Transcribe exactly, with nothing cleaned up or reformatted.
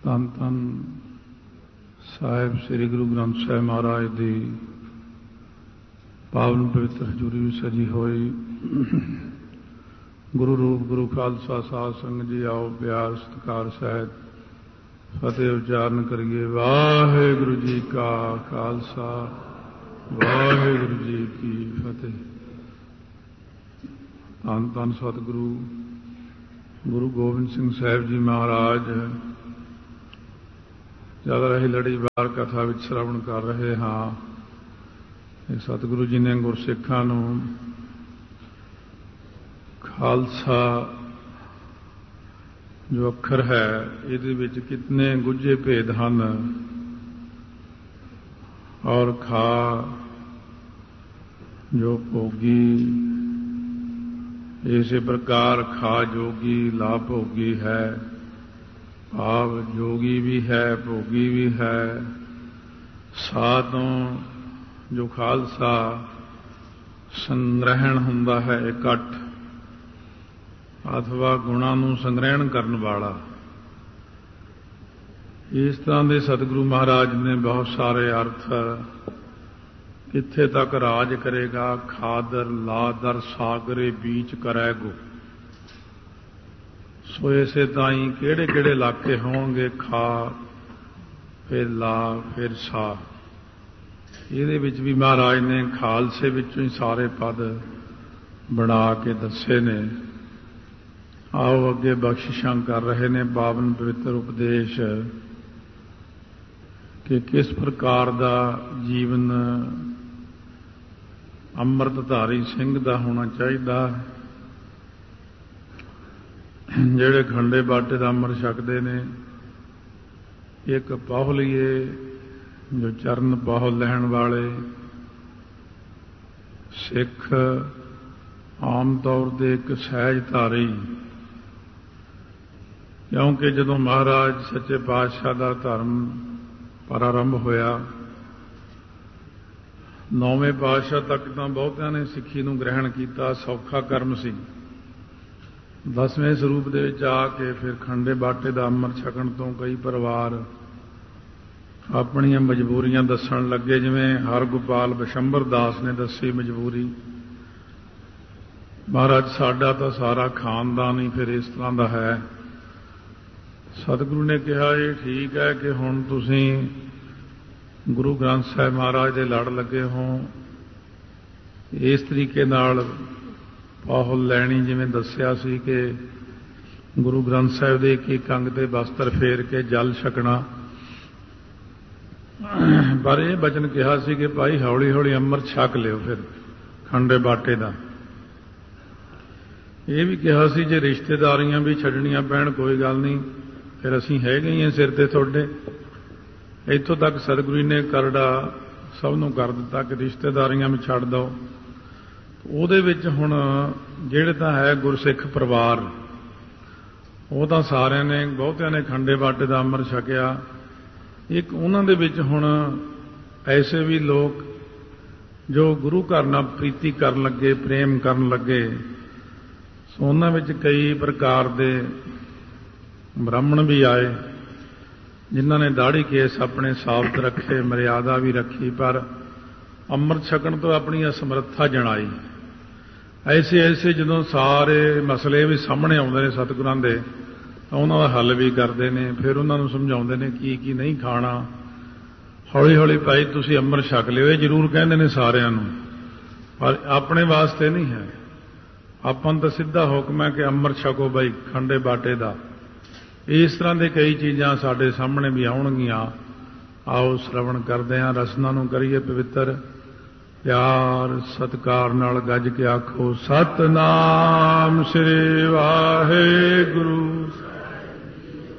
ਧੰਨ ਧੰਨ ਸਾਹਿਬ ਸ੍ਰੀ ਗੁਰੂ ਗ੍ਰੰਥ ਸਾਹਿਬ ਮਹਾਰਾਜ ਦੀ ਪਾਵਨ ਪਵਿੱਤਰ ਹਜ਼ੂਰੀ ਵਿੱਚ ਸਜੀ ਹੋਈ ਗੁਰੂ ਰੂਪ ਗੁਰੂ ਖਾਲਸਾ ਸਾਧ ਸੰਗਤ ਜੀ, ਆਓ ਪਿਆਰ ਸਤਿਕਾਰ ਸਹਿਤ ਫਤਿਹ ਉਚਾਰਨ ਕਰੀਏ। ਵਾਹਿਗੁਰੂ ਜੀ ਕਾ ਖਾਲਸਾ, ਵਾਹਿਗੁਰੂ ਜੀ ਕੀ ਫਤਿਹ। ਧੰਨ ਧੰਨ ਸਤਿਗੁਰੂ ਗੁਰੂ ਗੋਬਿੰਦ ਸਿੰਘ ਸਾਹਿਬ ਜੀ ਮਹਾਰਾਜ ਚੱਲ ਰਹੀ ਲੜੀਵਾਰ ਕਥਾ ਵਿੱਚ ਸ਼ਰਵਣ ਕਰ ਰਹੇ ਹਾਂ। ਇਹ ਸਤਿਗੁਰੂ ਜੀ ਨੇ ਗੁਰਸਿੱਖਾਂ ਨੂੰ ਖਾਲਸਾ ਜੋ ਅੱਖਰ ਹੈ ਇਹਦੇ ਵਿੱਚ ਕਿਤਨੇ ਗੁੱਝੇ ਭੇਦ ਹਨ, ਔਰ ਖਾ ਜੋ ਭੋਗੀ ਇਸੇ ਪ੍ਰਕਾਰ ਖਾ ਜੋਗੀ ਲਾ ਭੋਗੀ ਹੈ। ਭਾਵ ਜੋਗੀ ਵੀ ਹੈ, ਭੋਗੀ ਵੀ ਹੈ। ਸਾ ਤੋਂ ਜੋ ਖਾਲਸਾ ਸੰਗ੍ਰਹਿਣ ਹੁੰਦਾ ਹੈ, ਇਕੱਠ ਅਥਵਾ ਗੁਣਾਂ ਨੂੰ ਸੰਗ੍ਰਹਿਣ ਕਰਨ ਵਾਲਾ। ਇਸ ਤਰ੍ਹਾਂ ਦੇ ਸਤਿਗੁਰੂ ਮਹਾਰਾਜ ਨੇ ਬਹੁਤ ਸਾਰੇ ਅਰਥ। ਕਿੱਥੇ ਤੱਕ ਰਾਜ ਕਰੇਗਾ, ਖਾਦਰ ਲਾਦਰ ਸਾਗਰੇ ਬੀਚ ਕਰੈਗੋ। ਸੋ ਇਸੇ ਤਾਈਂ ਕਿਹੜੇ ਕਿਹੜੇ ਇਲਾਕੇ ਹੋਣਗੇ, ਖਾ ਫਿਰ ਲਾ ਫਿਰ ਸਾ। ਇਹਦੇ ਵਿੱਚ ਵੀ ਮਹਾਰਾਜ ਨੇ ਖਾਲਸੇ ਵਿੱਚੋਂ ਹੀ ਸਾਰੇ ਪਦ ਬਣਾ ਕੇ ਦੱਸੇ ਨੇ। ਆਓ ਅੱਗੇ ਬਖਸ਼ਿਸ਼ਾਂ ਕਰ ਰਹੇ ਨੇ ਪਾਵਨ ਪਵਿੱਤਰ ਉਪਦੇਸ਼ ਕਿ ਕਿਸ ਪ੍ਰਕਾਰ ਦਾ ਜੀਵਨ ਅੰਮ੍ਰਿਤਧਾਰੀ ਸਿੰਘ ਦਾ ਹੋਣਾ ਚਾਹੀਦਾ। ਜਿਹੜੇ ਖੰਡੇ ਬਾਟੇ ਦਾ ਅੰਮ੍ਰਿਤ ਛਕਦੇ ਨੇ, ਇੱਕ ਪਾਹੁਲੀਏ ਜੋ ਚਰਨ ਪਾਹੁਲ ਲੈਣ ਵਾਲੇ ਸਿੱਖ, ਆਮ ਤੌਰ ਤੇ ਇੱਕ ਸਹਿਜਧਾਰੀ। ਕਿਉਂਕਿ ਜਦੋਂ ਮਹਾਰਾਜ ਸੱਚੇ ਪਾਤਸ਼ਾਹ ਦਾ ਧਰਮ ਪ੍ਰਾਰੰਭ ਹੋਇਆ, ਨੌਵੇਂ ਪਾਤਸ਼ਾਹ ਤੱਕ ਤਾਂ ਬਹੁਤਿਆਂ ਨੇ ਸਿੱਖੀ ਨੂੰ ਗ੍ਰਹਿਣ ਕੀਤਾ, ਸੌਖਾ ਕਰਮ ਸੀ। ਦਸਵੇਂ ਸਰੂਪ ਦੇ ਵਿੱਚ ਆ ਕੇ ਫਿਰ ਖੰਡੇ ਬਾਟੇ ਦਾ ਅੰਮ੍ਰਿਤ ਛਕਣ ਤੋਂ ਕਈ ਪਰਿਵਾਰ ਆਪਣੀਆਂ ਮਜਬੂਰੀਆਂ ਦੱਸਣ ਲੱਗੇ, ਜਿਵੇਂ ਹਰਗੋਪਾਲ ਬਿਸ਼ੰਬਰ ਦਾਸ ਨੇ ਦੱਸੀ ਮਜਬੂਰੀ। ਮਹਾਰਾਜ ਸਾਡਾ ਤਾਂ ਸਾਰਾ ਖਾਨਦਾਨ ਹੀ ਫਿਰ ਇਸ ਤਰ੍ਹਾਂ ਦਾ ਹੈ। ਸਤਿਗੁਰੂ ਨੇ ਕਿਹਾ ਇਹ ਠੀਕ ਹੈ ਕਿ ਹੁਣ ਤੁਸੀਂ ਗੁਰੂ ਗ੍ਰੰਥ ਸਾਹਿਬ ਮਹਾਰਾਜ ਦੇ ਲੜ ਲੱਗੇ ਹੋ, ਇਸ ਤਰੀਕੇ ਨਾਲ ਪਾਹੁਲ ਲੈਣੀ, ਜਿਵੇਂ ਦੱਸਿਆ ਸੀ ਕਿ ਗੁਰੂ ਗ੍ਰੰਥ ਸਾਹਿਬ ਦੇ ਇੱਕ ਇੱਕ ਅੰਗ ਤੇ ਬਸਤਰ ਫੇਰ ਕੇ ਜਲ ਛਕਣਾ। ਪਰ ਇਹ ਬਚਨ ਕਿਹਾ ਸੀ ਕਿ ਭਾਈ ਹੌਲੀ ਹੌਲੀ ਅੰਮ੍ਰਿਤ ਛਕ ਲਿਓ ਫਿਰ ਖੰਡੇ ਬਾਟੇ ਦਾ। ਇਹ ਵੀ ਕਿਹਾ ਸੀ ਜੇ ਰਿਸ਼ਤੇਦਾਰੀਆਂ ਵੀ ਛੱਡਣੀਆਂ ਪੈਣ ਕੋਈ ਗੱਲ ਨਹੀਂ, ਫਿਰ ਅਸੀਂ ਹੈਗੇ ਹੀ ਹਾਂ ਸਿਰ ਤੇ ਤੁਹਾਡੇ। ਇੱਥੋਂ ਤੱਕ ਸਤਿਗੁਰੂ ਨੇ ਕਰੜਾ ਸਭ ਨੂੰ ਕਰ ਦਿੱਤਾ ਕਿ ਰਿਸ਼ਤੇਦਾਰੀਆਂ ਵੀ ਛੱਡ ਦਿਓ। ਉਹਦੇ ਵਿੱਚ ਹੁਣ ਜਿਹੜੇ ਤਾਂ ਹੈ ਗੁਰਸਿੱਖ ਪਰਿਵਾਰ, ਉਹ ਤਾਂ ਸਾਰਿਆਂ ਨੇ, ਬਹੁਤਿਆਂ ਨੇ ਖੰਡੇ ਬਾਟੇ ਦਾ ਅੰਮ੍ਰਿਤ ਛਕਿਆ। ਇੱਕ ਉਹਨਾਂ ਦੇ ਵਿੱਚ ਹੁਣ ਐਸੇ ਵੀ ਲੋਕ ਜੋ ਗੁਰੂ ਘਰ ਨਾਲ ਪ੍ਰੀਤੀ ਕਰਨ ਲੱਗੇ, ਪ੍ਰੇਮ ਕਰਨ ਲੱਗੇ। ਸੋ ਉਹਨਾਂ ਵਿੱਚ ਕਈ ਪ੍ਰਕਾਰ ਦੇ ਬ੍ਰਾਹਮਣ ਵੀ ਆਏ, ਜਿਨ੍ਹਾਂ ਨੇ ਦਾੜੀ ਕੇਸ ਆਪਣੇ ਸਾਬਤ ਰੱਖੇ, ਮਰਿਆਦਾ ਵੀ ਰੱਖੀ, ਪਰ ਅੰਮ੍ਰਿਤ ਛਕਣ ਤੋਂ ਆਪਣੀ ਅਸਮਰੱਥਾ ਜਣਾਈ। ਐਸੇ ਐਸੇ ਜਦੋਂ ਸਾਰੇ ਮਸਲੇ ਵੀ ਸਾਹਮਣੇ ਆਉਂਦੇ ਨੇ ਸਤਿਗੁਰਾਂ ਦੇ, ਤਾਂ ਉਹਨਾਂ ਦਾ ਹੱਲ ਵੀ ਕਰਦੇ ਨੇ। ਫਿਰ ਉਹਨਾਂ ਨੂੰ ਸਮਝਾਉਂਦੇ ਨੇ ਕੀ ਕੀ ਨਹੀਂ ਖਾਣਾ। ਹੌਲੀ ਹੌਲੀ ਭਾਈ ਤੁਸੀਂ ਅੰਮ੍ਰਿਤ ਛਕ ਲਿਓ, ਇਹ ਜ਼ਰੂਰ ਕਹਿੰਦੇ ਨੇ ਸਾਰਿਆਂ ਨੂੰ, ਪਰ ਆਪਣੇ ਵਾਸਤੇ ਨਹੀਂ ਹੈ। ਆਪਾਂ ਨੂੰ ਤਾਂ ਸਿੱਧਾ ਹੁਕਮ ਹੈ ਕਿ ਅੰਮ੍ਰਿਤ ਛਕੋ ਬਾਈ ਖੰਡੇ ਬਾਟੇ ਦਾ। ਇਸ ਤਰ੍ਹਾਂ ਦੇ ਕਈ ਚੀਜ਼ਾਂ ਸਾਡੇ ਸਾਹਮਣੇ ਵੀ ਆਉਣਗੀਆਂ। ਆਓ ਸ਼ਰਵਣ ਕਰਦੇ ਹਾਂ, ਰਸਨਾ ਨੂੰ ਕਰੀਏ ਪਵਿੱਤਰ। ਪਿਆਰ ਸਤਿਕਾਰ ਨਾਲ ਗੱਜ ਕੇ ਆਖੋ ਸਤਿਨਾਮ ਸ੍ਰੀ ਵਾਹਿਗੁਰੂ